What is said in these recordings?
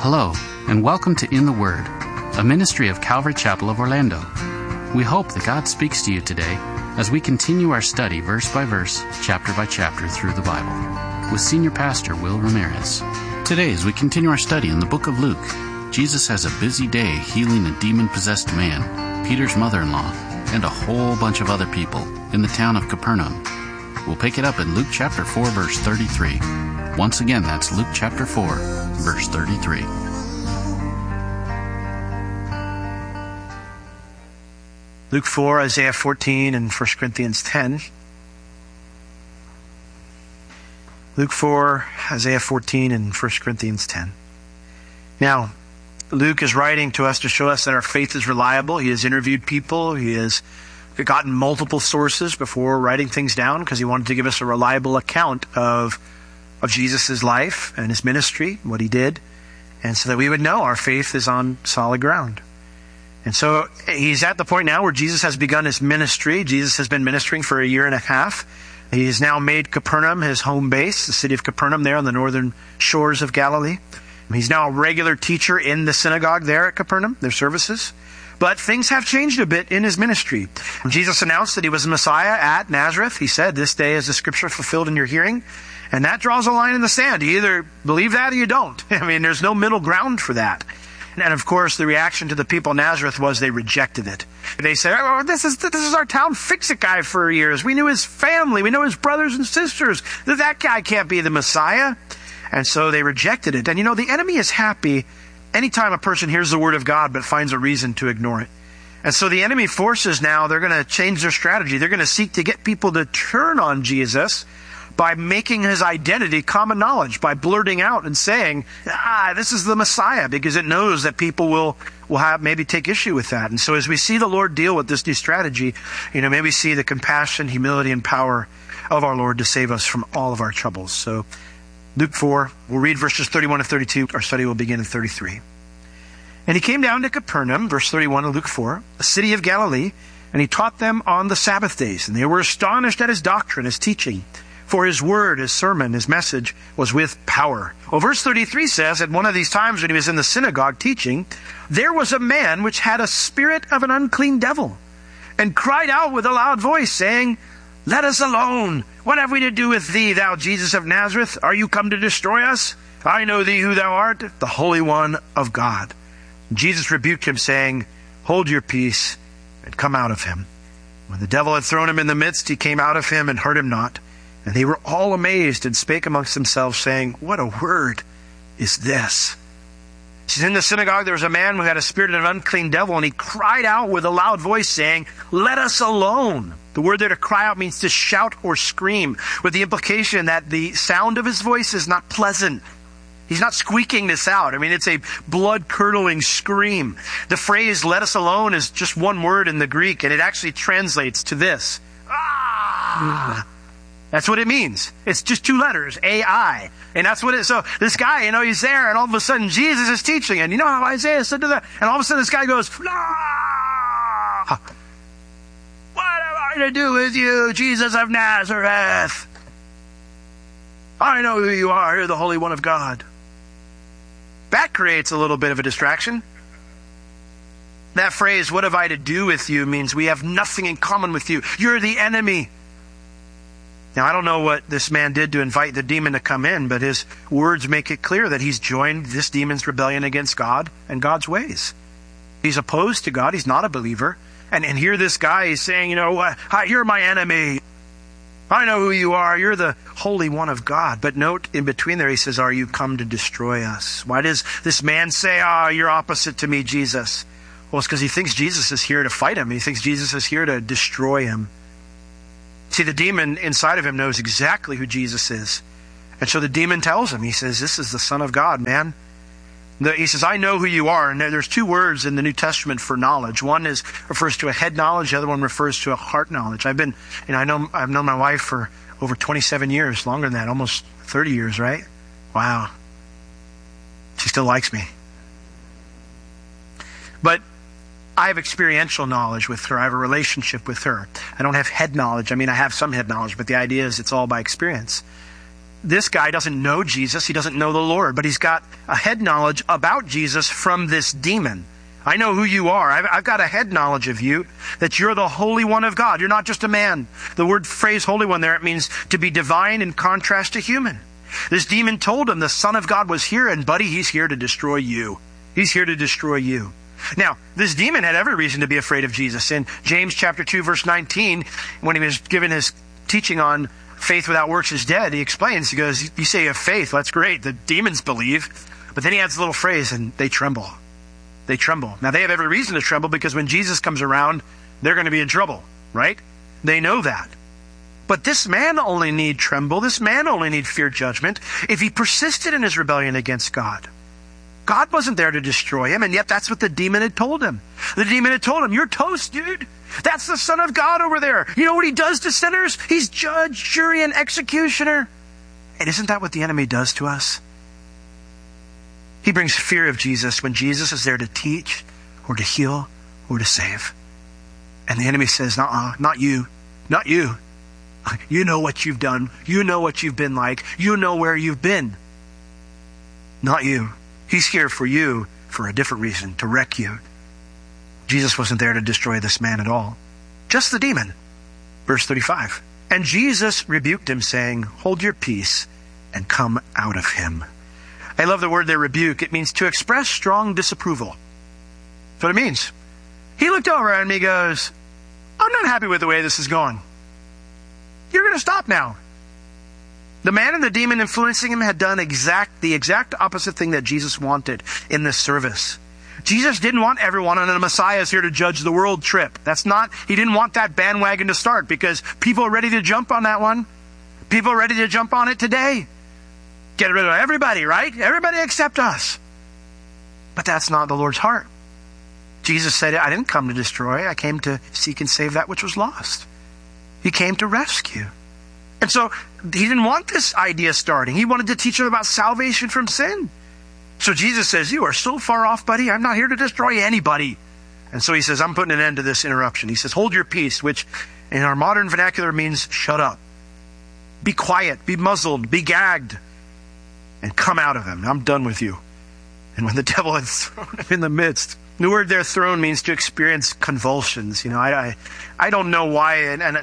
Hello, and welcome to In the Word, a ministry of Calvary Chapel of Orlando. We hope that God speaks to you today as we continue our study verse by verse, chapter by chapter through the Bible, with Senior Pastor Will Ramirez. Today, as we continue our study in the book of Luke, Jesus has a busy day healing a demon-possessed man, Peter's mother-in-law, and a whole bunch of other people in the town of Capernaum. We'll pick it up in Luke chapter 4, verse 33. Once again, that's Luke chapter 4, verse 33. Luke 4, Isaiah 14, and 1 Corinthians 10. Luke 4, Isaiah 14, and 1 Corinthians 10. Now, Luke is writing to us to show us that our faith is reliable. He has interviewed people. He has gotten multiple sources before writing things down because he wanted to give us a reliable account of Jesus' life and his ministry, what he did, and so that we would know our faith is on solid ground. And so he's at the point now where Jesus has begun his ministry. Jesus has been ministering for 1.5 years. He has now made Capernaum his home base, the city of Capernaum there on the northern shores of Galilee. He's now a regular teacher in the synagogue there at Capernaum, their services. But things have changed a bit in his ministry. When Jesus announced that he was the Messiah at Nazareth, he said, "This day is the scripture fulfilled in your hearing." And that draws a line in the sand. You either believe that or you don't. I mean, there's no middle ground for that. And of course, the reaction to the people of Nazareth was they rejected it. They said, "Oh, this is our town fix-it guy for years. We knew his family. We know his brothers and sisters. That guy can't be the Messiah." And so they rejected it. And you know, the enemy is happy anytime a person hears the word of God but finds a reason to ignore it. And so the enemy forces now, they're going to change their strategy. They're going to seek to get people to turn on Jesus by making his identity common knowledge, by blurting out and saying, this is the Messiah, because it knows that people will have maybe take issue with that. And so as we see the Lord deal with this new strategy, may we see the compassion, humility, and power of our Lord to save us from all of our troubles. So Luke 4, we'll read verses 31 to 32. Our study will begin in 33. "And he came down to Capernaum," verse 31 of Luke 4, "a city of Galilee, and he taught them on the Sabbath days. And they were astonished at his doctrine, his teaching. For his word, his sermon, his message was with power." Well, verse 33 says, at one of these times when he was in the synagogue teaching, "There was a man which had a spirit of an unclean devil, and cried out with a loud voice, saying, 'Let us alone. What have we to do with thee, thou Jesus of Nazareth? Are you come to destroy us? I know thee who thou art, the Holy One of God.' Jesus rebuked him, saying, 'Hold your peace, and come out of him.' When the devil had thrown him in the midst, he came out of him and hurt him not. And they were all amazed and spake amongst themselves, saying, 'What a word is this?'" In the synagogue there was a man who had a spirit of an unclean devil, and he cried out with a loud voice, saying, "Let us alone." The word there to cry out means to shout or scream, with the implication that the sound of his voice is not pleasant. He's not squeaking this out. I mean, it's a blood-curdling scream. The phrase, "let us alone," is just one word in the Greek, and it actually translates to this. Ah! That's what it means. It's just 2 letters, A-I. And that's what it is. So this guy, he's there, and all of a sudden Jesus is teaching. And you know how Isaiah said to that? And all of a sudden this guy goes, "Ah! What have I to do with you, Jesus of Nazareth? I know who you are. You're the Holy One of God." That creates a little bit of a distraction. That phrase, "what have I to do with you," means we have nothing in common with you. You're the enemy. Now, I don't know what this man did to invite the demon to come in, but his words make it clear that he's joined this demon's rebellion against God and God's ways. He's opposed to God. He's not a believer. And here this guy is saying, "You're my enemy. I know who you are. You're the Holy One of God." But note in between there, he says, "Are you come to destroy us?" Why does this man say, "You're opposite to me, Jesus"? Well, it's because he thinks Jesus is here to fight him. He thinks Jesus is here to destroy him. See, the demon inside of him knows exactly who Jesus is. And so the demon tells him, he says, "This is the Son of God, man." He says, "I know who you are." And there's 2 words in the New Testament for knowledge. One refers to a head knowledge. The other one refers to a heart knowledge. I've known my wife for over 27 years, longer than that, almost 30 years, right? Wow. She still likes me. But I have experiential knowledge with her. I have a relationship with her. I don't have head knowledge. I mean, I have some head knowledge, but the idea is it's all by experience. this guy doesn't know Jesus. He doesn't know the Lord, but he's got a head knowledge about Jesus from this demon. I know who you are. I've got a head knowledge of you, that you're the Holy One of God. You're not just a man. The phrase Holy One there, it means to be divine in contrast to human. This demon told him the Son of God was here, and buddy, he's here to destroy you. He's here to destroy you. Now, this demon had every reason to be afraid of Jesus. In James chapter 2, verse 19, when he was given his teaching on faith without works is dead, he explains, he goes, you say you have faith, well, that's great. The demons believe. But then he adds a little phrase, and they tremble. They tremble. Now, they have every reason to tremble because when Jesus comes around, they're going to be in trouble, right? They know that. But this man only need tremble. This man only need fear judgment if he persisted in his rebellion against God. God wasn't there to destroy him, and yet that's what the demon had told him. The demon had told him, you're toast, dude. That's the Son of God over there. You know what he does to sinners? He's judge, jury, and executioner. And isn't that what the enemy does to us? He brings fear of Jesus when Jesus is there to teach or to heal or to save. And the enemy says, not you. Not you. You know what you've done. You know what you've been like. You know where you've been. Not you. He's here for you for a different reason, to wreck you. Jesus wasn't there to destroy this man at all. Just the demon. Verse 35. And Jesus rebuked him, saying, hold your peace and come out of him. I love the word there, rebuke. It means to express strong disapproval. That's what it means. He looked over at me and goes, I'm not happy with the way this is going. You're going to stop now. The man and the demon influencing him had done the exact opposite thing that Jesus wanted in this service. Jesus didn't want everyone on a Messiah is here to judge the world trip. He didn't want that bandwagon to start because people are ready to jump on that one. People are ready to jump on it today. Get rid of everybody, right? Everybody except us. But that's not the Lord's heart. Jesus said, I didn't come to destroy. I came to seek and save that which was lost. He came to rescue. And so he didn't want this idea starting. He wanted to teach them about salvation from sin. So Jesus says, you are so far off, buddy. I'm not here to destroy anybody. And so he says, I'm putting an end to this interruption. He says, hold your peace, which in our modern vernacular means shut up. Be quiet, be muzzled, be gagged, and come out of him. I'm done with you. And when the devil had thrown him in the midst, the word there, thrown, means to experience convulsions. I don't know why,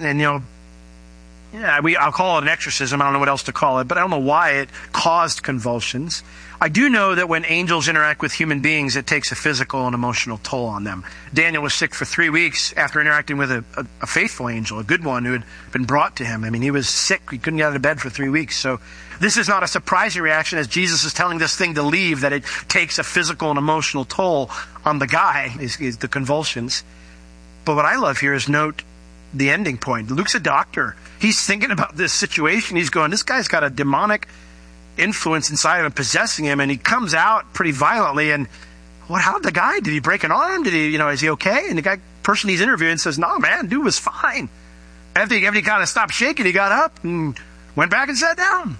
I'll call it an exorcism. I don't know what else to call it, but I don't know why it caused convulsions. I do know that when angels interact with human beings, it takes a physical and emotional toll on them. Daniel was sick for 3 weeks after interacting with a faithful angel, a good one who had been brought to him. I mean, he was sick. He couldn't get out of bed for 3 weeks. So this is not a surprising reaction as Jesus is telling this thing to leave, that it takes a physical and emotional toll on the guy, is the convulsions. But what I love here is note the ending point. Luke's a doctor. He's thinking about this situation. He's going, this guy's got a demonic influence inside of him, possessing him, and he comes out pretty violently. And how'd the guy? Did he break an arm? Did he, is he okay? And the person he's interviewing says, no, man, dude was fine. After he kind of stopped shaking, he got up and went back and sat down.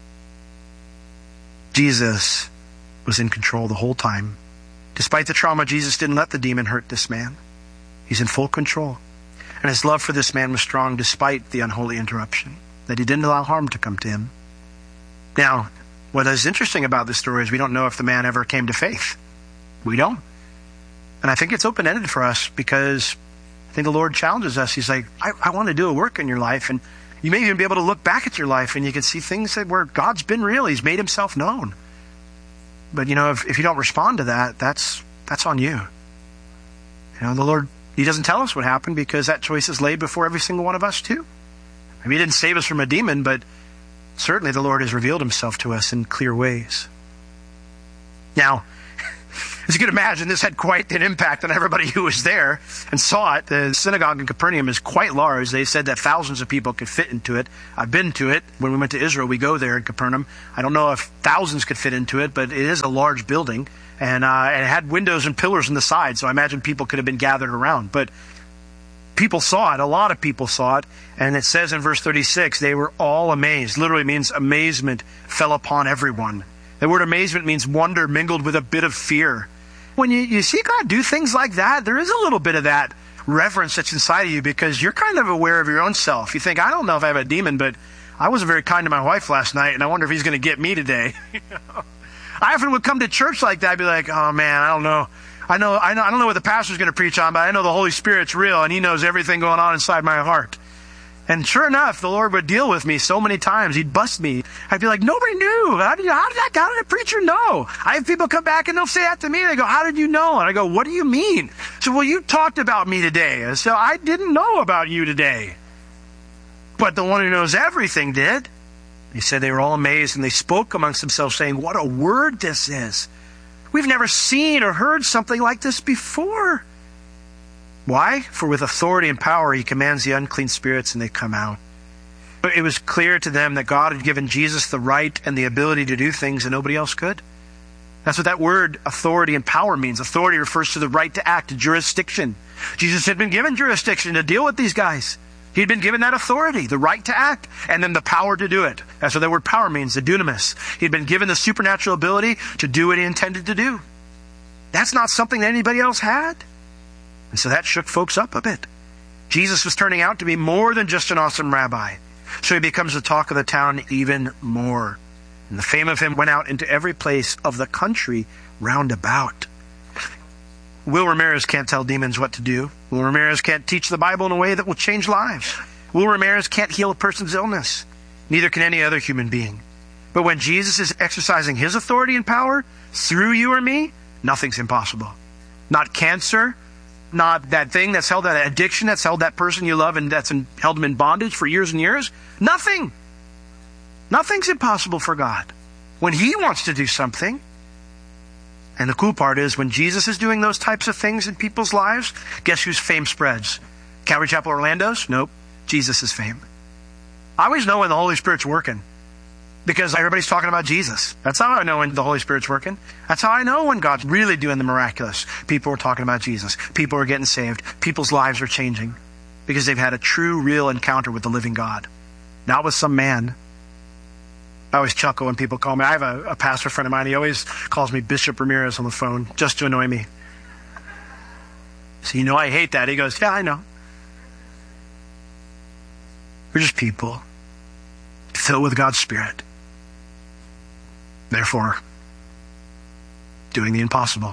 Jesus was in control the whole time. Despite the trauma, Jesus didn't let the demon hurt this man. He's in full control. And his love for this man was strong despite the unholy interruption, that he didn't allow harm to come to him. Now, what is interesting about this story is we don't know if the man ever came to faith. We don't. And I think it's open-ended for us because I think the Lord challenges us. He's like, I want to do a work in your life. And you may even be able to look back at your life and you can see things where God's been real. He's made himself known. But, if you don't respond to that, that's on you. The Lord, he doesn't tell us what happened because that choice is laid before every single one of us too. Maybe he didn't save us from a demon, but certainly the Lord has revealed himself to us in clear ways. Now, as you can imagine, this had quite an impact on everybody who was there and saw it. The synagogue in Capernaum is quite large. They said that thousands of people could fit into it. I've been to it. When we went to Israel, we go there in Capernaum. I don't know if thousands could fit into it, but it is a large building. And it had windows and pillars on the side, so I imagine people could have been gathered around. But people saw it. A lot of people saw it. And it says in verse 36, they were all amazed. Literally means amazement fell upon everyone. The word amazement means wonder mingled with a bit of fear. When you see God do things like that, there is a little bit of that reverence that's inside of you because you're kind of aware of your own self. You think, I don't know if I have a demon, but I wasn't very kind to my wife last night, and I wonder if he's going to get me today. I often would come to church like that. I'd be like, oh man, I don't know. I don't know what the pastor's going to preach on, but I know the Holy Spirit's real, and he knows everything going on inside my heart. And sure enough, the Lord would deal with me so many times. He'd bust me. I'd be like, nobody knew. How did a preacher know? I have people come back and they'll say that to me. They go, how did you know? And I go, what do you mean? So, well, you talked about me today. So I didn't know about you today. But the one who knows everything did. He said they were all amazed, and they spoke amongst themselves, saying, what a word this is. We've never seen or heard something like this before. Why? For with authority and power he commands the unclean spirits, and they come out. It was clear to them that God had given Jesus the right and the ability to do things that nobody else could. That's what that word authority and power means. Authority refers to the right to act, to jurisdiction. Jesus had been given jurisdiction to deal with these guys. He'd been given that authority, the right to act, and then the power to do it. That's what that word power means, the dunamis. He'd been given the supernatural ability to do what he intended to do. That's not something that anybody else had. And so that shook folks up a bit. Jesus was turning out to be more than just an awesome rabbi. So he becomes the talk of the town even more. And the fame of him went out into every place of the country round about. Will Ramirez can't tell demons what to do. Will Ramirez can't teach the Bible in a way that will change lives. Will Ramirez can't heal a person's illness. Neither can any other human being. But when Jesus is exercising his authority and power through you or me, nothing's impossible. Not cancer, not that thing that's held that addiction, that's held that person you love and that's held them in bondage for years and years. Nothing. Nothing's impossible for God. When he wants to do something. And the cool part is when Jesus is doing those types of things in people's lives, guess whose fame spreads? Calvary Chapel Orlando's? Nope. Jesus' fame. I always know when the Holy Spirit's working. Because everybody's talking about Jesus. That's how I know when the Holy Spirit's working. That's how I know when God's really doing the miraculous. People are talking about Jesus. People are getting saved. People's lives are changing. Because they've had a true, real encounter with the living God. Not with some man. I always chuckle when people call me. I have a pastor friend of mine. He always calls me Bishop Ramirez on the phone just to annoy me. So, I hate that. He goes, yeah, I know. We're just people filled with God's Spirit. Therefore, doing the impossible.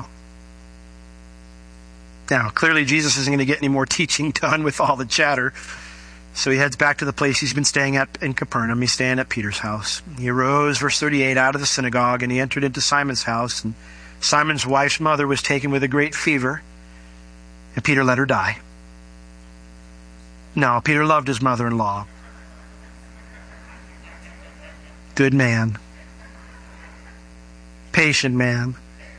Now, clearly Jesus isn't going to get any more teaching done with all the chatter. So he heads back to the place he's been staying at in Capernaum. He's staying at Peter's house. He arose, verse 38, out of the synagogue, and he entered into Simon's house. And Simon's wife's mother was taken with a great fever, and Peter let her die. No, Peter loved his mother-in-law. Good man. Patient man.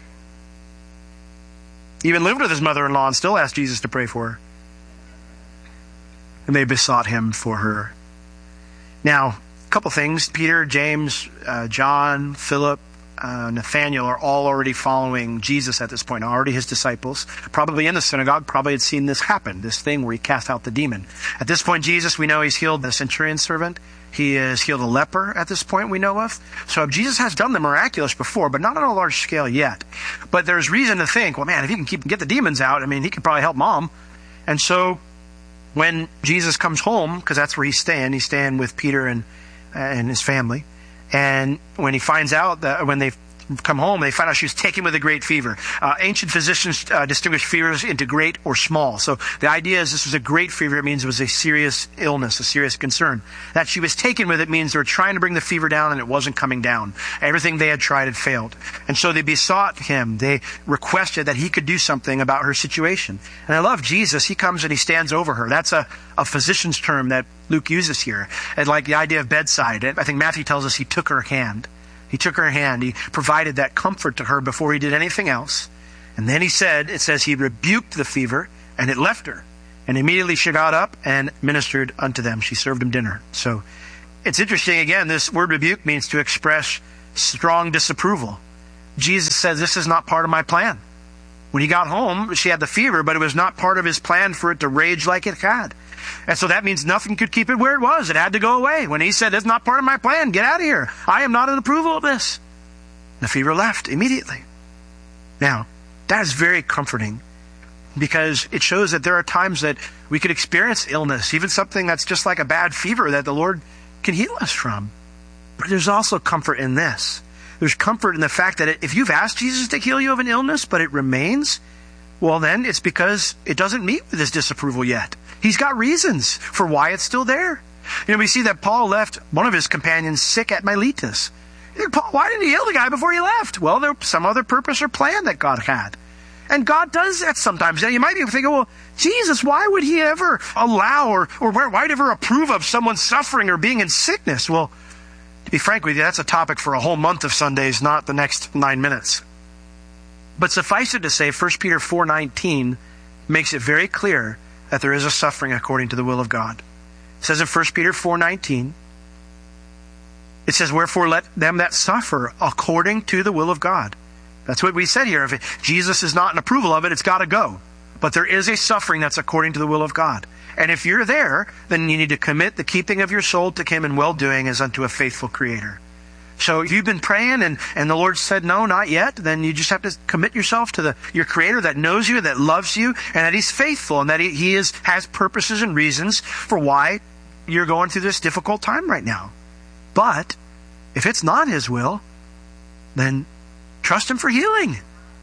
Even lived with his mother-in-law and still asked Jesus to pray for her. And they besought him for her. Now, a couple things. Peter, James, John, Philip, Nathaniel are all already following Jesus at this point, already his disciples. Probably in the synagogue, probably had seen this happen, this thing where he cast out the demon. At this point, Jesus, we know he's healed the centurion's servant. He has healed a leper at this point we know of. So Jesus has done the miraculous before, but not on a large scale yet. But there's reason to think, well, man, if he can get the demons out, he could probably help mom. And so when Jesus comes home, because that's where he's staying with Peter and his family, and when he finds out that when they come home, they find out she was taken with a great fever. Ancient physicians distinguish fevers into great or small. So the idea is this was a great fever. It means it was a serious illness, a serious concern. That she was taken with it means they were trying to bring the fever down and it wasn't coming down. Everything they had tried had failed. And so they besought him. They requested that he could do something about her situation. And I love Jesus. He comes and he stands over her. That's a physician's term that Luke uses here. And like the idea of bedside. I think Matthew tells us he took her hand. He took her hand. He provided that comfort to her before he did anything else. And then it says he rebuked the fever and it left her. And immediately she got up and ministered unto them. She served them dinner. So it's interesting, again, this word rebuke means to express strong disapproval. Jesus says, this is not part of my plan. When he got home, she had the fever, but it was not part of his plan for it to rage like it had. And so that means nothing could keep it where it was. It had to go away. When he said, it's not part of my plan, get out of here. I am not in approval of this. The fever left immediately. Now, that is very comforting because it shows that there are times that we could experience illness, even something that's just like a bad fever that the Lord can heal us from. But there's also comfort in this. There's comfort in the fact that if you've asked Jesus to heal you of an illness, but it remains, well, then it's because it doesn't meet with his disapproval yet. He's got reasons for why it's still there. We see that Paul left one of his companions sick at Miletus. Paul, why didn't he heal the guy before he left? Well, there was some other purpose or plan that God had. And God does that sometimes. Now, you might be thinking, well, Jesus, why would he ever allow or why'd he ever approve of someone suffering or being in sickness? Well, to be frank with you, that's a topic for a whole month of Sundays, not the next 9 minutes. But suffice it to say, 1 Peter 4:19 makes it very clear that there is a suffering according to the will of God. It says in 1 Peter 4:19, it says, wherefore let them that suffer according to the will of God. That's what we said here. If Jesus is not in approval of it, it's got to go. But there is a suffering that's according to the will of God. And if you're there, then you need to commit the keeping of your soul to him in well-doing as unto a faithful Creator. So if you've been praying and the Lord said no, not yet, then you just have to commit yourself to your Creator that knows you, that loves you, and that he's faithful, and that he has purposes and reasons for why you're going through this difficult time right now. But if it's not his will, then trust him for healing.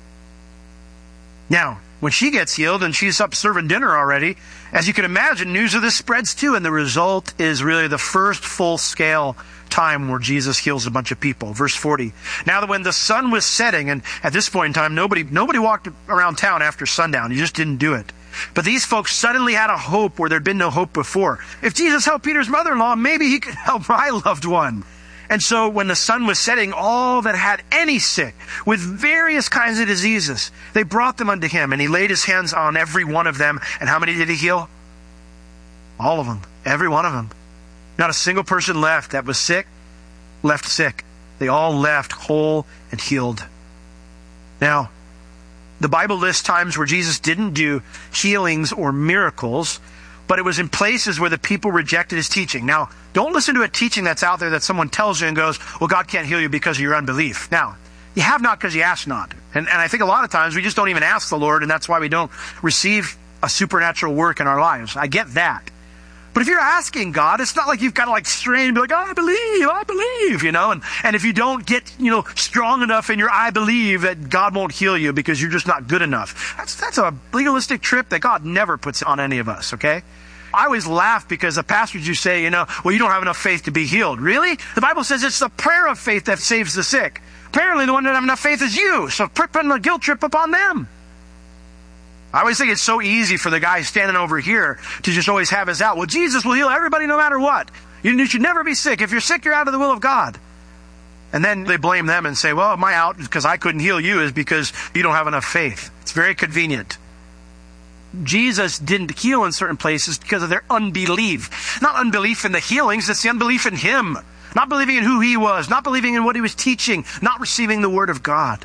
Now, when she gets healed and she's up serving dinner already, as you can imagine, news of this spreads too, and the result is really the first full-scale time where Jesus heals a bunch of people. Verse 40. Now that when the sun was setting, and at this point in time, nobody walked around town after sundown. You just didn't do it. But these folks suddenly had a hope where there'd been no hope before. If Jesus helped Peter's mother-in-law, maybe he could help my loved one. And so when the sun was setting, all that had any sick with various kinds of diseases, they brought them unto him, and he laid his hands on every one of them. And how many did he heal? All of them. Every one of them. Not a single person left that was sick, left sick. They all left whole and healed. Now, the Bible lists times where Jesus didn't do healings or miracles, but it was in places where the people rejected his teaching. Now, don't listen to a teaching that's out there that someone tells you and goes, well, God can't heal you because of your unbelief. Now, you have not because you ask not. And I think a lot of times we just don't even ask the Lord, and that's why we don't receive a supernatural work in our lives. I get that. But if you're asking God, it's not like you've got to strain and be like, I believe, And if you don't get, strong enough in your I believe, that God won't heal you because you're just not good enough. That's a legalistic trip that God never puts on any of us, okay? I always laugh because the pastors you say, well, you don't have enough faith to be healed. Really? The Bible says it's the prayer of faith that saves the sick. Apparently the one that doesn't have enough faith is you. So putting a guilt trip upon them. I always think it's so easy for the guy standing over here to just always have his out. Well, Jesus will heal everybody no matter what. You should never be sick. If you're sick, you're out of the will of God. And then they blame them and say, well, my out because I couldn't heal you is because you don't have enough faith. It's very convenient. Jesus didn't heal in certain places because of their unbelief. Not unbelief in the healings, it's the unbelief in him. Not believing in who he was, not believing in what he was teaching, not receiving the word of God.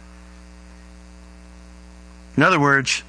In other words,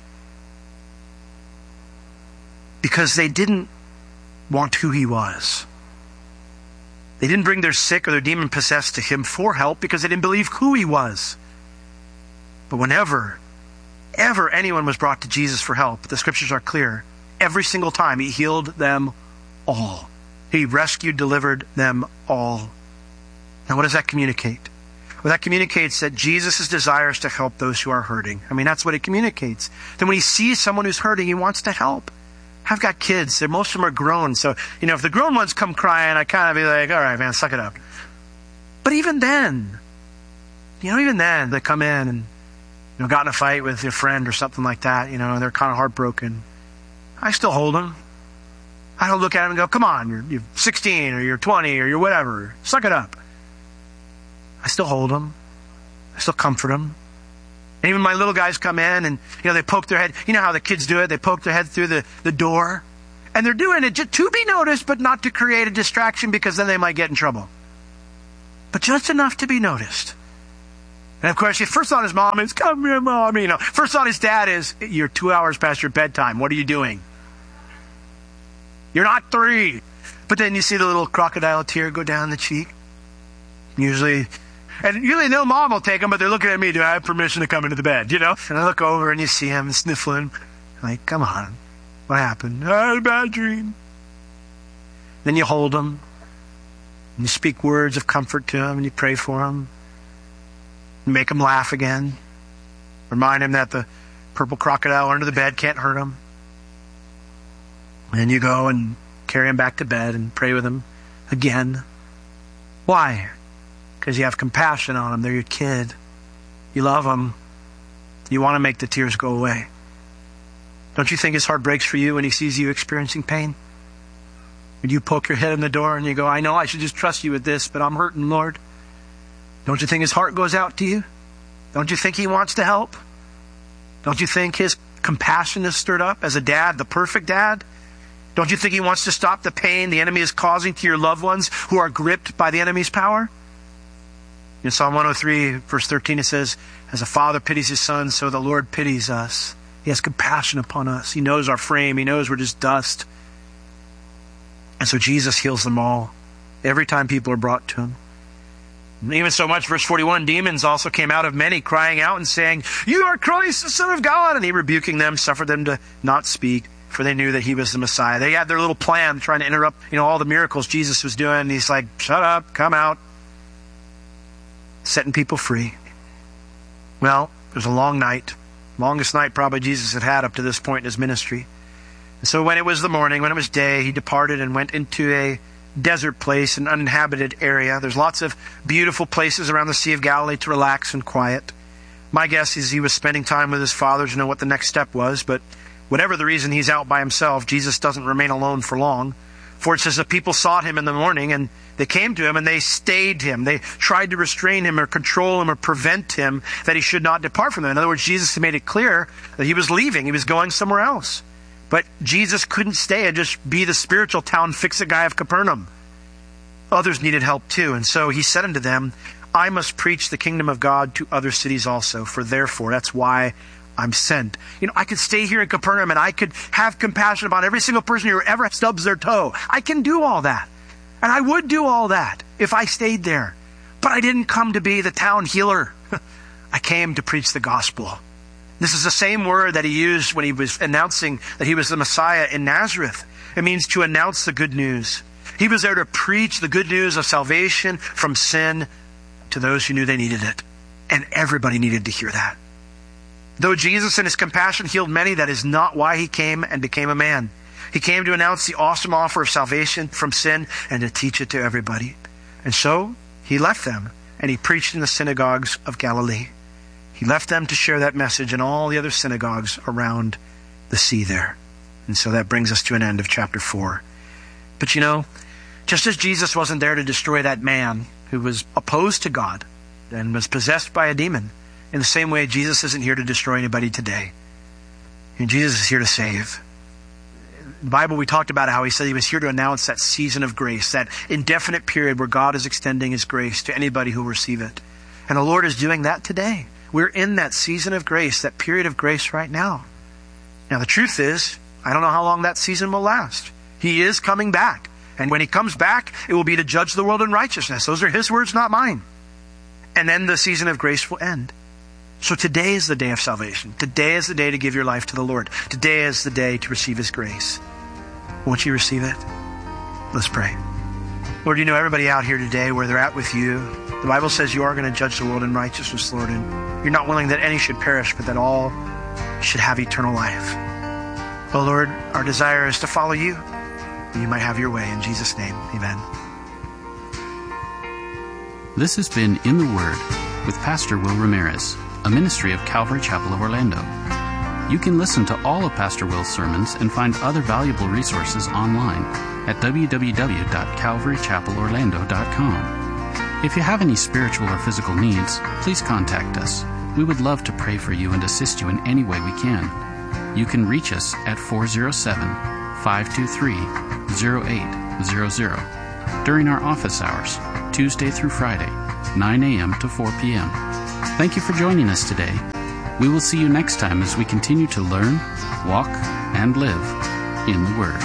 because they didn't want who he was. They didn't bring their sick or their demon-possessed to him for help because they didn't believe who he was. But whenever anyone was brought to Jesus for help, the scriptures are clear. Every single time he healed them all. He rescued, delivered them all. Now what does that communicate? Well, that communicates that Jesus' desire is to help those who are hurting. That's what it communicates. Then when he sees someone who's hurting, he wants to help. I've got kids. Most of them are grown. So, if the grown ones come crying, I kind of be like, all right, man, suck it up. But even then, they come in and, got in a fight with your friend or something like that, and they're kind of heartbroken. I still hold them. I don't look at them and go, come on, you're 16 or you're 20 or you're whatever. Suck it up. I still hold them. I still comfort them. And even my little guys come in and, they poke their head. You know how the kids do it? They poke their head through the door. And they're doing it just to be noticed, but not to create a distraction because then they might get in trouble. But just enough to be noticed. And of course, your first thought is mom is, come here, mom. First thought his dad is, you're 2 hours past your bedtime. What are you doing? You're not 3. But then you see the little crocodile tear go down the cheek. Usually no mom will take them, but they're looking at me. Do I have permission to come into the bed? And I look over and you see him sniffling. I'm like, come on. What happened? I had a bad dream. Then you hold him. And you speak words of comfort to him, and you pray for him. You make him laugh again. Remind him that the purple crocodile under the bed can't hurt him. And then you go and carry him back to bed and pray with him again. Why? Because you have compassion on him. They're your kid. You love him. You want to make the tears go away. Don't you think his heart breaks for you when he sees you experiencing pain? When you poke your head in the door and you go, I know I should just trust you with this, but I'm hurting, Lord. Don't you think his heart goes out to you? Don't you think he wants to help? Don't you think his compassion is stirred up as a dad, the perfect dad? Don't you think he wants to stop the pain the enemy is causing to your loved ones who are gripped by the enemy's power? In Psalm 103, verse 13, it says, as a father pities his son, so the Lord pities us. He has compassion upon us. He knows our frame. He knows we're just dust. And so Jesus heals them all every time people are brought to him. And even so much, verse 41, demons also came out of many, crying out and saying, you are Christ, the Son of God. And he, rebuking them, suffered them to not speak, for they knew that he was the Messiah. They had their little plan trying to interrupt, all the miracles Jesus was doing. And he's like, shut up, come out. Setting people free. Well, it was a long night. Longest night probably Jesus had had up to this point in his ministry. And so when it was the morning, when it was day, he departed and went into a desert place, an uninhabited area. There's lots of beautiful places around the Sea of Galilee to relax and quiet. My guess is he was spending time with his Father to know what the next step was, but whatever the reason he's out by himself, Jesus doesn't remain alone for long. For it says the people sought him in the morning, and they came to him and they stayed him. They tried to restrain him or control him or prevent him that he should not depart from them. In other words, Jesus made it clear that he was leaving. He was going somewhere else. But Jesus couldn't stay and just be the spiritual town fix-it guy of Capernaum. Others needed help too. And so he said unto them, I must preach the kingdom of God to other cities also. For therefore, that's why I'm sent. I could stay here in Capernaum and I could have compassion about every single person who ever stubs their toe. I can do all that. And I would do all that if I stayed there. But I didn't come to be the town healer. I came to preach the gospel. This is the same word that he used when he was announcing that he was the Messiah in Nazareth. It means to announce the good news. He was there to preach the good news of salvation from sin to those who knew they needed it. And everybody needed to hear that. Though Jesus in his compassion healed many, that is not why he came and became a man. He came to announce the awesome offer of salvation from sin and to teach it to everybody. And so he left them and he preached in the synagogues of Galilee. He left them to share that message in all the other synagogues around the sea there. And so that brings us to an end of chapter 4. But just as Jesus wasn't there to destroy that man who was opposed to God and was possessed by a demon, in the same way, Jesus isn't here to destroy anybody today. And Jesus is here to save. In the Bible, we talked about how he said he was here to announce that season of grace, that indefinite period where God is extending his grace to anybody who will receive it. And the Lord is doing that today. We're in that season of grace, that period of grace right now. Now, the truth is, I don't know how long that season will last. He is coming back. And when he comes back, it will be to judge the world in righteousness. Those are his words, not mine. And then the season of grace will end. So today is the day of salvation. Today is the day to give your life to the Lord. Today is the day to receive his grace. Won't you receive it? Let's pray. Lord, everybody out here today, where they're at with you, the Bible says you are going to judge the world in righteousness, Lord, and you're not willing that any should perish, but that all should have eternal life. Oh, Lord, our desire is to follow you, that you might have your way. In Jesus' name, amen. This has been In the Word with Pastor Will Ramirez, a ministry of Calvary Chapel of Orlando. You can listen to all of Pastor Will's sermons and find other valuable resources online at www.calvarychapelorlando.com. If you have any spiritual or physical needs, please contact us. We would love to pray for you and assist you in any way we can. You can reach us at 407-523-0800 during our office hours, Tuesday through Friday, 9 a.m. to 4 p.m. Thank you for joining us today. We will see you next time as we continue to learn, walk, and live in the Word.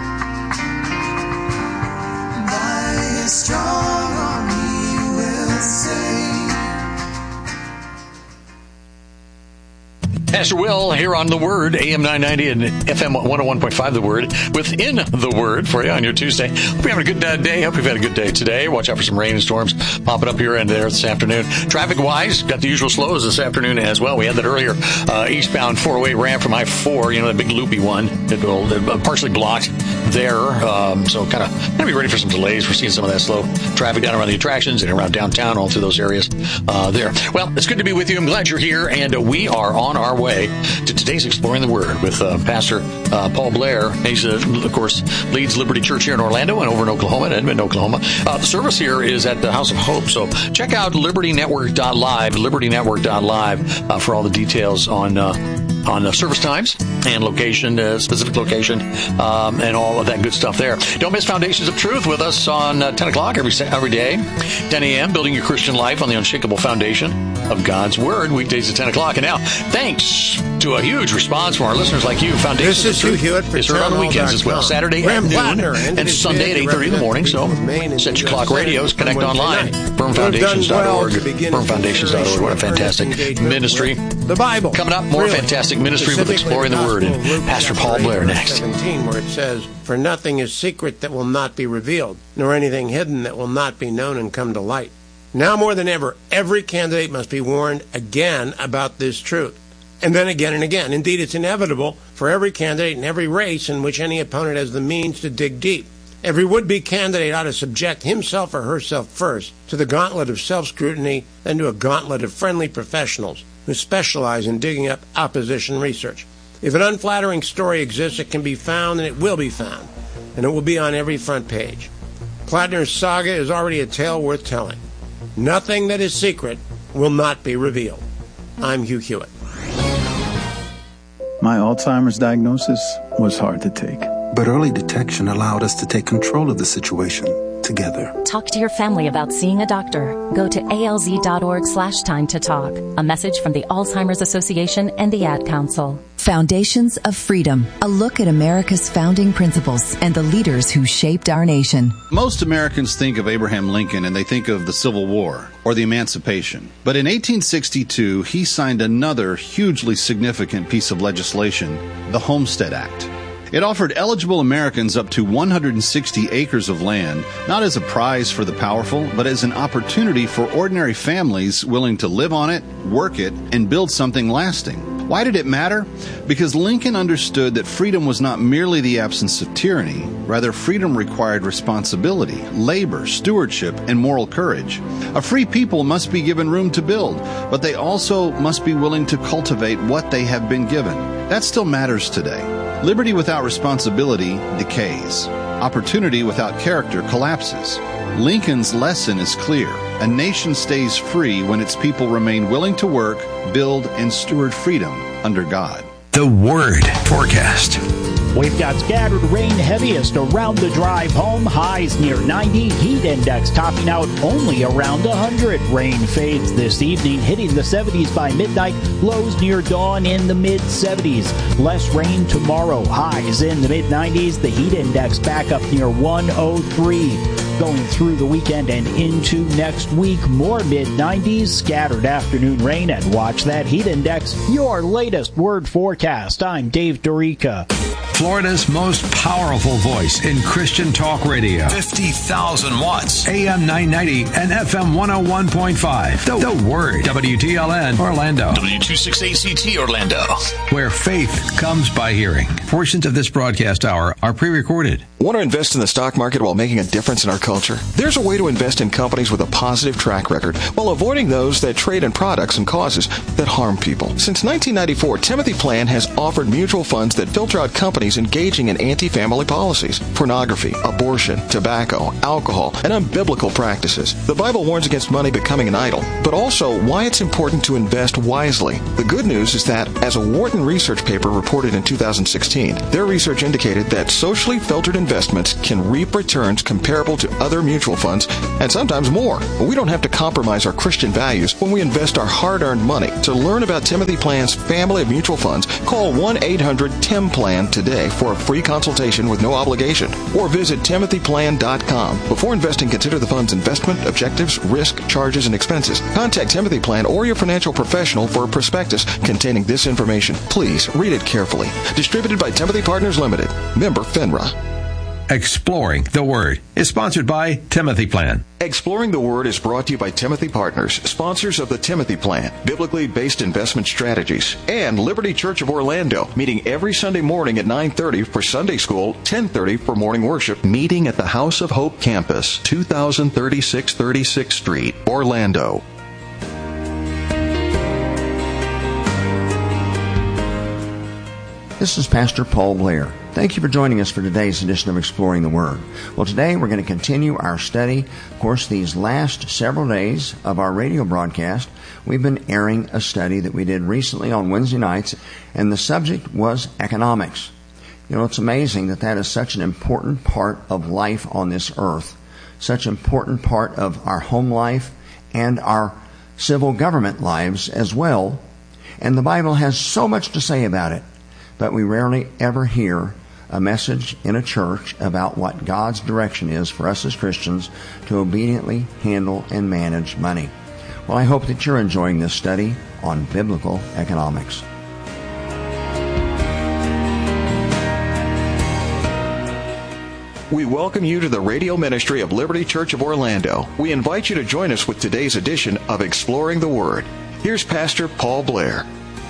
By his strong arm he will save. Pastor Will here on The Word, AM 990 and FM 101.5 The Word, within The Word for you on your Tuesday. Hope you're having a good day. Hope you've had a good day today. Watch out for some rain and storms popping up here and there this afternoon. Traffic-wise, got the usual slows this afternoon as well. We had that earlier eastbound 408 ramp from I-4, that big loopy one that partially blocked there. So kind of be ready for some delays. We're seeing some of that slow traffic down around the attractions and around downtown, all through those areas there. Well, it's good to be with you. I'm glad you're here, and we are on our way to today's Exploring the Word with Pastor Paul Blair. He's, of course, leads Liberty Church here in Orlando and over in Oklahoma, in Edmond, Oklahoma. The service here is at the House of Hope, so check out libertynetwork.live for all the details on the service times and location, specific location, and all of that good stuff there. Don't miss Foundations of Truth with us on 10 o'clock every day, 10 a.m., building your Christian life on the unshakable foundation of God's Word, weekdays at 10 o'clock. And now, thanks to a huge response from our listeners like you, Foundations of Truth is heard on the weekends as well, Saturday at noon and Sunday at 8:30 in the morning. So set your clock radios, connect online, firmfoundations.org, firmfoundations.org. What a fantastic ministry. The Bible. Coming up, more fantastic ministry with Exploring the Word and Pastor Paul Blair next. 17, where it says, "For nothing is secret that will not be revealed, nor anything hidden that will not be known and come to light." Now more than ever, every candidate must be warned again about this truth, and then again and again. Indeed, it's inevitable for every candidate in every race in which any opponent has the means to dig deep. Every would-be candidate ought to subject himself or herself first to the gauntlet of self-scrutiny, then to a gauntlet of friendly professionals who specialize in digging up opposition research. If an unflattering story exists, it can be found, and it will be found, and it will be on every front page. Plattner's saga is already a tale worth telling. Nothing that is secret will not be revealed. I'm Hugh Hewitt. My Alzheimer's diagnosis was hard to take. But early detection allowed us to take control of the situation together. Talk to your family about seeing a doctor. Go to alz.org/time to talk. A message from the Alzheimer's Association and the Ad Council. Foundations of Freedom, a look at America's founding principles and the leaders who shaped our nation. Most Americans think of Abraham Lincoln and they think of the Civil War or the Emancipation. But in 1862, he signed another hugely significant piece of legislation, the Homestead Act. It offered eligible Americans up to 160 acres of land, not as a prize for the powerful, but as an opportunity for ordinary families willing to live on it, work it, and build something lasting. Why did it matter? Because Lincoln understood that freedom was not merely the absence of tyranny. Rather, freedom required responsibility, labor, stewardship, and moral courage. A free people must be given room to build, but they also must be willing to cultivate what they have been given. That still matters today. Liberty without responsibility decays. Opportunity without character collapses. Lincoln's lesson is clear. A nation stays free when its people remain willing to work, build, and steward freedom under God. The Word Forecast. We've got scattered rain heaviest around the drive home. Highs near 90. Heat index topping out only around 100. Rain fades this evening, hitting the 70s by midnight. Lows near dawn in the mid-70s. Less rain tomorrow. Highs in the mid-90s. The heat index back up near 103. Going through the weekend and into next week, more mid-90s, scattered afternoon rain, and watch that heat index. Your latest Word Forecast. I'm Dave Dorica. Florida's most powerful voice in Christian talk radio. 50,000 watts. AM 990 and FM 101.5. The Word. WTLN Orlando. W26ACT Orlando. Where faith comes by hearing. Portions of this broadcast hour are pre-recorded. Want to invest in the stock market while making a difference in our culture? There's a way to invest in companies with a positive track record while avoiding those that trade in products and causes that harm people. Since 1994, Timothy Plan has offered mutual funds that filter out companies engaging in anti-family policies, pornography, abortion, tobacco, alcohol, and unbiblical practices. The Bible warns against money becoming an idol, but also why it's important to invest wisely. The good news is that, as a Wharton research paper reported in 2016, their research indicated that socially filtered investments can reap returns comparable to other mutual funds, and sometimes more. But we don't have to compromise our Christian values when we invest our hard-earned money. To learn about Timothy Plan's family of mutual funds, call 1-800-TIM-PLAN today. today for a free consultation with no obligation, or visit timothyplan.com. Before investing, consider the fund's investment, objectives, risk, charges, and expenses. Contact Timothy Plan or your financial professional for a prospectus containing this information. Please read it carefully. Distributed by Timothy Partners Limited. Member FINRA. Exploring the Word is sponsored by Timothy Plan. Exploring the Word is brought to you by Timothy Partners, sponsors of the Timothy Plan, biblically based investment strategies, and Liberty Church of Orlando, meeting every Sunday morning at 9:30 for Sunday School, 10:30 for morning worship, meeting at the House of Hope campus, 2036 36th Street, Orlando. This is Pastor Paul Blair. Thank you for joining us for today's edition of Exploring the Word. Well, today we're going to continue our study. Of course, these last several days of our radio broadcast, we've been airing a study that we did recently on Wednesday nights, and the subject was economics. You know, it's amazing that that is such an important part of life on this earth, such an important part of our home life and our civil government lives as well. And the Bible has so much to say about it, but we rarely ever hear a message in a church about what God's direction is for us as Christians to obediently handle and manage money. Well, I hope that you're enjoying this study on biblical economics. We welcome you to the radio ministry of Liberty Church of Orlando. We invite you to join us with today's edition of Exploring the Word. Here's Pastor Paul Blair.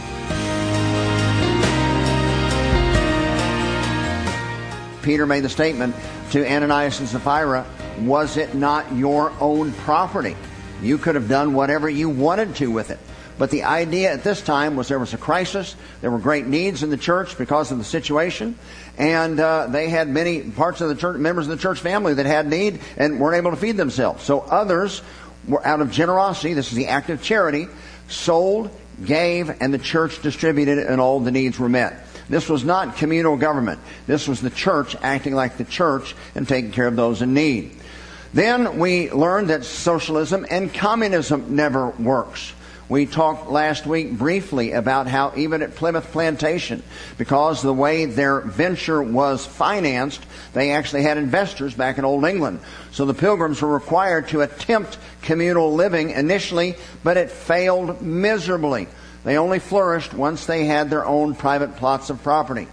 Peter made the statement to Ananias and Sapphira, was it not your own property? You could have done whatever you wanted to with it. But the idea at this time was there was a crisis. There were great needs in the church because of the situation. And they had many parts of the church, members of the church family that had need and weren't able to feed themselves. So others were out of generosity, this is the act of charity, sold, gave, and the church distributed, and all the needs were met. This was not communal government. This was the church acting like the church and taking care of those in need. Then we learned that socialism and communism never works. We talked last week briefly about how even at Plymouth Plantation, because the way their venture was financed, they actually had investors back in Old England. So the Pilgrims were required to attempt communal living initially, but it failed miserably. They only flourished once they had their own private plots of property.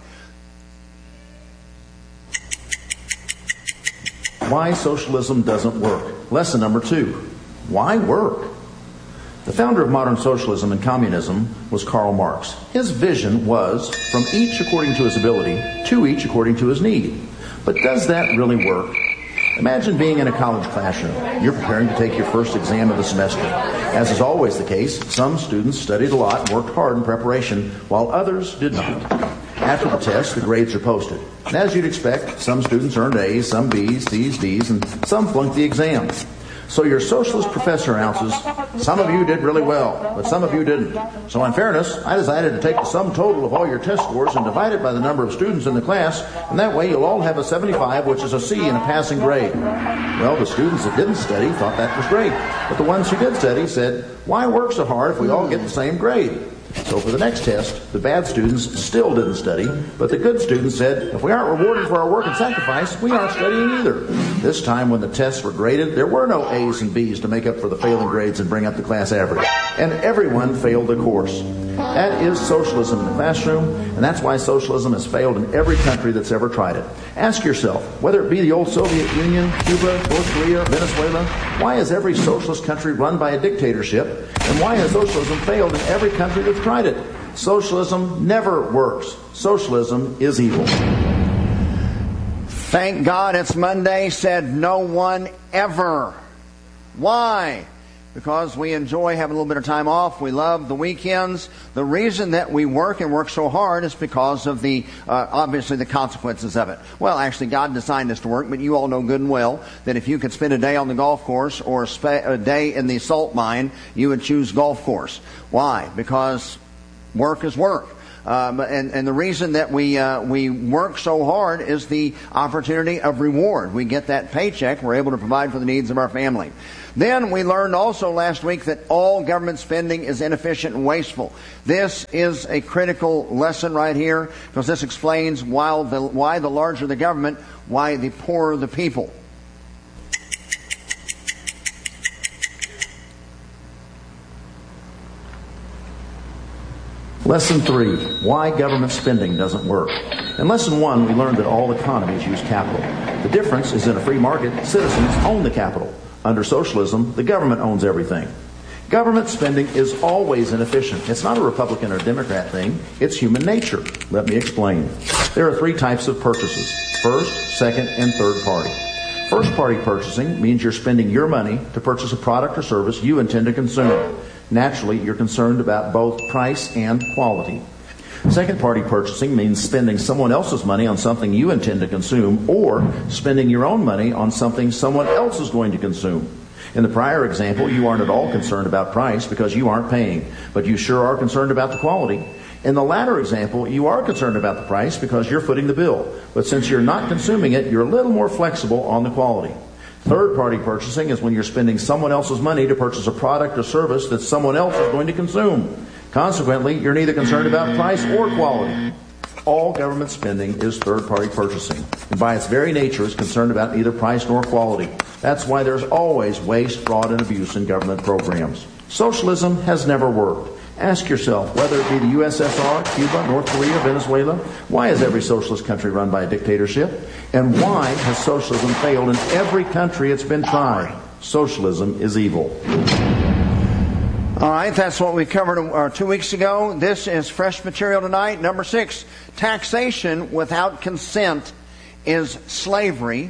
Why socialism doesn't work. Lesson number 2. Why work? The founder of modern socialism and communism was Karl Marx. His vision was from each according to his ability to each according to his need. But does that really work? Imagine being in a college classroom. You're preparing to take your first exam of the semester. As is always the case, some students studied a lot and worked hard in preparation, while others did not. After the test, the grades are posted. And as you'd expect, some students earned A's, some B's, C's, D's, and some flunked the exam. So your socialist professor announces, some of you did really well, but some of you didn't. So in fairness, I decided to take the sum total of all your test scores and divide it by the number of students in the class, and that way you'll all have a 75, which is a C in a passing grade. Well, the students that didn't study thought that was great, but the ones who did study said, why work so hard if we all get the same grade? So for the next test, the bad students still didn't study, but the good students said, if we aren't rewarded for our work and sacrifice, we aren't studying either. This time when the tests were graded, there were no A's and B's to make up for the failing grades and bring up the class average. And everyone failed the course. That is socialism in the classroom, and that's why socialism has failed in every country that's ever tried it. Ask yourself, whether it be the old Soviet Union, Cuba, North Korea, Venezuela, why is every socialist country run by a dictatorship, and why has socialism failed in every country that's tried it? Socialism never works. Socialism is evil. Thank God it's Monday, said no one ever. Why? Because we enjoy having a little bit of time off. We love the weekends. The reason that we work and work so hard is because of the, obviously, the consequences of it. Well, actually, God designed us to work, but you all know good and well that if you could spend a day on the golf course or a day in the salt mine, you would choose golf course. Why? Because work is work. And the reason that we work so hard is the opportunity of reward. We get that paycheck. We're able to provide for the needs of our family. Then we learned also last week that all government spending is inefficient and wasteful. This is a critical lesson right here, because this explains why the larger the government, why the poorer the people. Lesson 3, why government spending doesn't work. In Lesson 1, we learned that all economies use capital. The difference is in a free market, citizens own the capital. Under socialism, the government owns everything. Government spending is always inefficient. It's not a Republican or Democrat thing. It's human nature. Let me explain. There are 3 types of purchases: first, second, and third party. First party purchasing means you're spending your money to purchase a product or service you intend to consume. Naturally, you're concerned about both price and quality. Second party purchasing means spending someone else's money on something you intend to consume, or spending your own money on something someone else is going to consume. In the prior example, you aren't at all concerned about price because you aren't paying, but you sure are concerned about the quality. In the latter example, you are concerned about the price because you're footing the bill, but since you're not consuming it, you're a little more flexible on the quality. Third-party purchasing is when you're spending someone else's money to purchase a product or service that someone else is going to consume. Consequently, you're neither concerned about price or quality. All government spending is third-party purchasing, and by its very nature is concerned about neither price nor quality. That's why there's always waste, fraud, and abuse in government programs. Socialism has never worked. Ask yourself, whether it be the USSR, Cuba, North Korea, Venezuela, why is every socialist country run by a dictatorship? And why has socialism failed in every country it's been tried? Socialism is evil. All right, that's what we covered 2 weeks ago. This is fresh material tonight. Number 6, taxation without consent is slavery.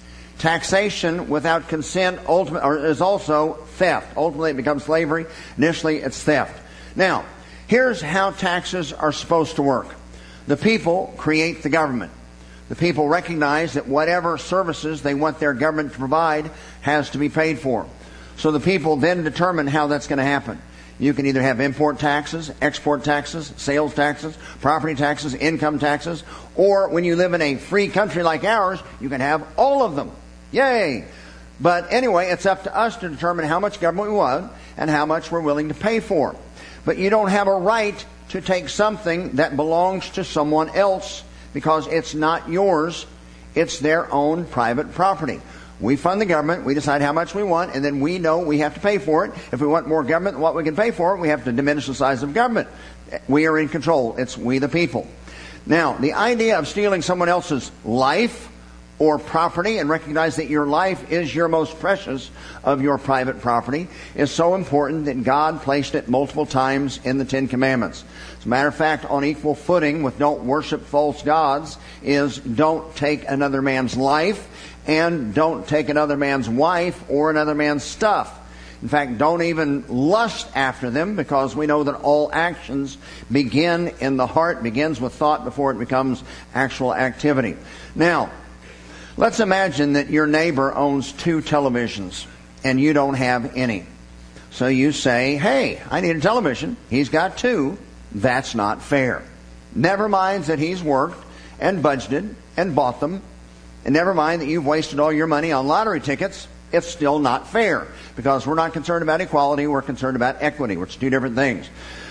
Taxation without consent is also theft. Ultimately, it becomes slavery. Initially, it's theft. Now, here's how taxes are supposed to work. The people create the government. The people recognize that whatever services they want their government to provide has to be paid for. So the people then determine how that's going to happen. You can either have import taxes, export taxes, sales taxes, property taxes, income taxes, or when you live in a free country like ours, you can have all of them. Yay! But anyway, it's up to us to determine how much government we want and how much we're willing to pay for. But you don't have a right to take something that belongs to someone else because it's not yours. It's their own private property. We fund the government, we decide how much we want, and then we know we have to pay for it. If we want more government than what we can pay for, we have to diminish the size of government. We are in control. It's we the people. Now, the idea of stealing someone else's life or property and recognize that your life is your most precious of your private property is so important that God placed it multiple times in the 10 Commandments. As a matter of fact, on equal footing with don't worship false gods is don't take another man's life and don't take another man's wife or another man's stuff. In fact, don't even lust after them, because we know that all actions begin in the heart, begins with thought before it becomes actual activity. Now, let's imagine that your neighbor owns 2 televisions and you don't have any. So you say, hey, I need a television. He's got 2. That's not fair. Never mind that he's worked and budgeted and bought them. And never mind that you've wasted all your money on lottery tickets. It's still not fair, because we're not concerned about equality. We're concerned about equity, which are 2 different things.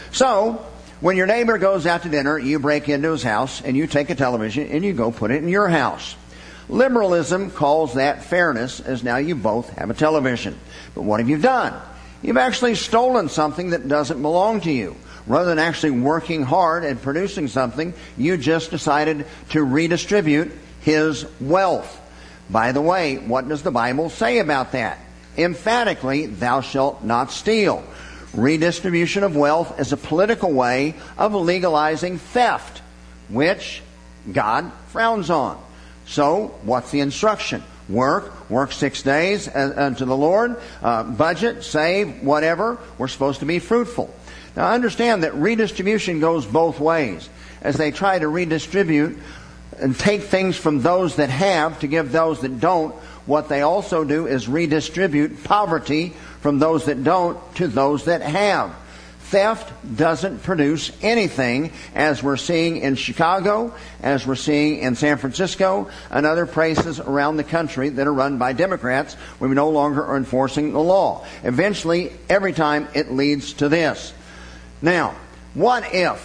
So when your neighbor goes out to dinner, you break into his house and you take a television and you go put it in your house. Liberalism calls that fairness, as now you both have a television. But what have you done? You've actually stolen something that doesn't belong to you. Rather than actually working hard and producing something, you just decided to redistribute his wealth. By the way, what does the Bible say about that? Emphatically, thou shalt not steal. Redistribution of wealth is a political way of legalizing theft, which God frowns on. So, what's the instruction? Work 6 days unto the Lord, budget, save, whatever. We're supposed to be fruitful. Now, understand that redistribution goes both ways. As they try to redistribute and take things from those that have to give those that don't, what they also do is redistribute poverty from those that don't to those that have. Theft doesn't produce anything, as we're seeing in Chicago, as we're seeing in San Francisco, and other places around the country that are run by Democrats where we no longer are enforcing the law. Eventually, every time it leads to this. Now, what if